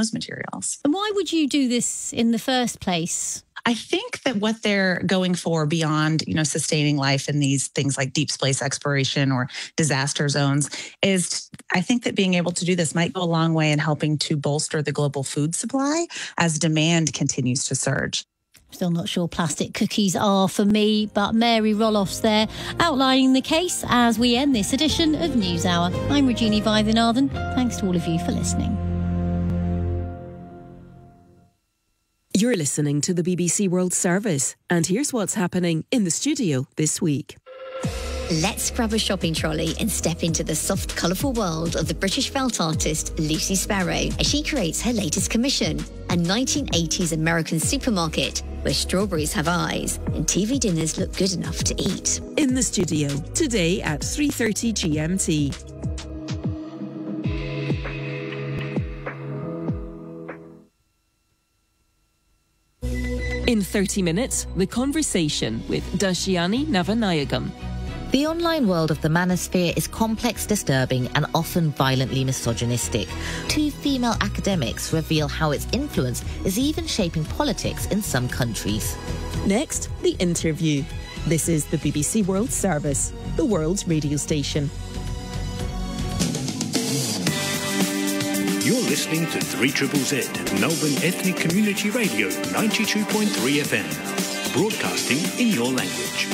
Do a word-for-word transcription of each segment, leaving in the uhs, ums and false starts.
those materials. And why would you do this in the first place? I think that what they're going for beyond, you know, sustaining life in these things like deep space exploration or disaster zones is, I think that being able to do this might go a long way in helping to bolster the global food supply as demand continues to surge. Still not sure plastic cookies are for me, but Mary Roloff's there outlining the case as we end this edition of NewsHour. I'm Regina Vaidyanathan. Thanks to all of you for listening. You're listening to the B B C World Service, and here's what's happening in the studio this week. Let's grab a shopping trolley and step into the soft, colourful world of the British felt artist Lucy Sparrow as she creates her latest commission, a nineteen eighties American supermarket where strawberries have eyes and T V dinners look good enough to eat. In the studio today at three thirty G M T. In thirty minutes, The Conversation with Dashiani Navanayagam. The online world of the manosphere is complex, disturbing, and often violently misogynistic. Two female academics reveal how its influence is even shaping politics in some countries. Next, The Interview. This is the B B C World Service, the world's radio station. You're listening to three Z Z Z, Melbourne Ethnic Community Radio, ninety-two point three F M, broadcasting in your language.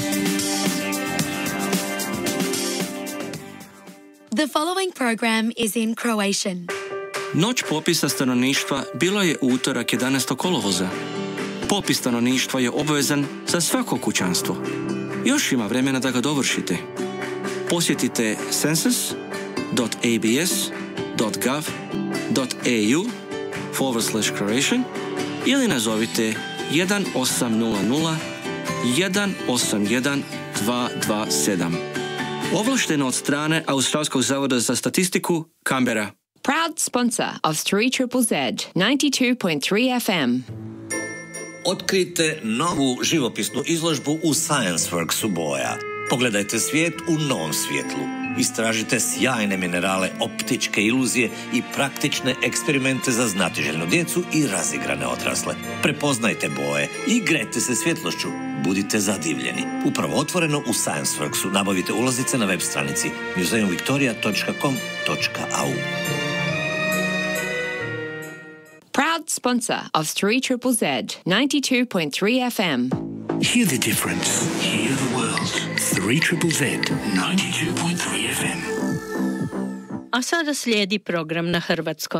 The following program is in Croatian. Noć popisa stanovništva bilo je utorak jedanaestog kolovoza. Popis stanovništva je obvezan za svako kućanstvo. Još ima vremena da ga dovršite. Posjetite census dot a b s dot gov dot a u forward slash Croatian ili nazovite jedan osam nula nula jedan osam jedan dva dva sedam. Ovlašteno od strane Australskog zavoda za statistiku, Canberra. Proud sponsor of three Z Z Z, ninety-two point three F M. Otkrite novu živopisnu izložbu u ScienceWorksu Boja. Pogledajte svijet u novom svjetlu. Istražite sjajne minerale, optičke iluzije i praktične eksperimente za znatiželjnu djecu i razigrane odrasle. Prepoznajte boje i igrajte se svjetlošću. Budite zadivljeni. Upravo otvoreno u ScienceWorksu. Nabavite ulaznice na web stranici museum victoria dot com dot a u. Proud sponsor of three Z Z Z, ninety-two point three F M. Hear the difference. Hear the world. three Z Z Z, ninety-two point three F M. A sada slijedi program na hrvatskom.